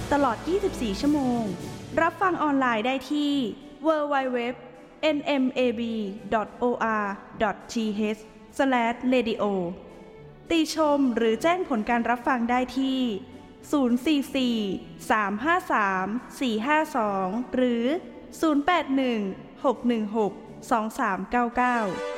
ตลอด 24 ชั่วโมงรับฟังออนไลน์ได้ที่ www.nmab.or.th/radio ติชมหรือแจ้งผลการรับฟังได้ที่ 044-353-452 หรือ 081-616-2399